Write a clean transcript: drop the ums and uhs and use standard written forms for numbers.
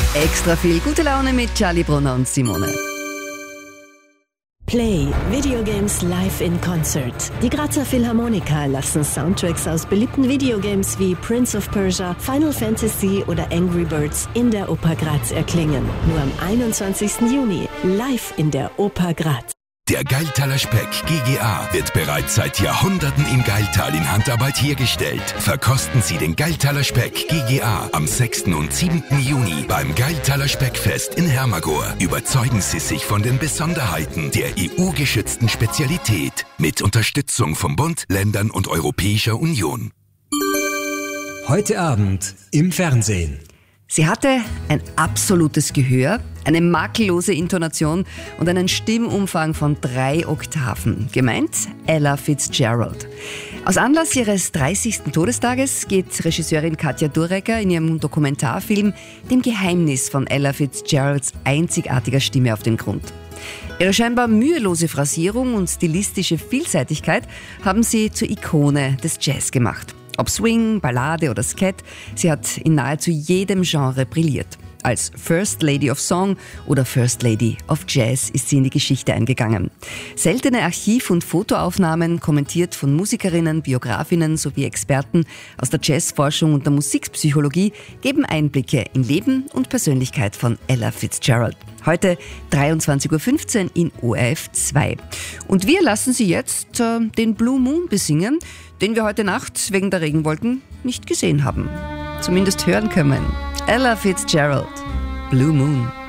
Extra viel gute Laune mit Charlie Brunner und Simone. Play Videogames live in Concert. Die Grazer Philharmoniker lassen Soundtracks aus beliebten Videogames wie Prince of Persia, Final Fantasy oder Angry Birds in der Oper Graz erklingen. Nur am 21. Juni live in der Oper Graz. Der Geiltaler Speck GGA wird bereits seit Jahrhunderten in Geiltal in Handarbeit hergestellt. Verkosten Sie den Geiltaler Speck GGA am 6. und 7. Juni beim Geiltaler Speckfest in Hermagor. Überzeugen Sie sich von den Besonderheiten der EU-geschützten Spezialität mit Unterstützung vom Bund, Ländern und Europäischer Union. Heute Abend im Fernsehen. Sie hatte ein absolutes Gehör, eine makellose Intonation und einen Stimmumfang von 3 Oktaven. Gemeint Ella Fitzgerald. Aus Anlass ihres 30. Todestages geht Regisseurin Katja Durecker in ihrem Dokumentarfilm dem Geheimnis von Ella Fitzgeralds einzigartiger Stimme auf den Grund. Ihre scheinbar mühelose Phrasierung und stilistische Vielseitigkeit haben sie zur Ikone des Jazz gemacht. Ob Swing, Ballade oder Skat, sie hat in nahezu jedem Genre brilliert. Als First Lady of Song oder First Lady of Jazz ist sie in die Geschichte eingegangen. Seltene Archiv- und Fotoaufnahmen, kommentiert von Musikerinnen, Biografinnen sowie Experten aus der Jazzforschung und der Musikpsychologie, geben Einblicke in Leben und Persönlichkeit von Ella Fitzgerald. Heute 23.15 Uhr in ORF 2. Und wir lassen Sie jetzt den Blue Moon besingen, den wir heute Nacht wegen der Regenwolken nicht gesehen haben. Zumindest hören können. Ella Fitzgerald, Blue Moon.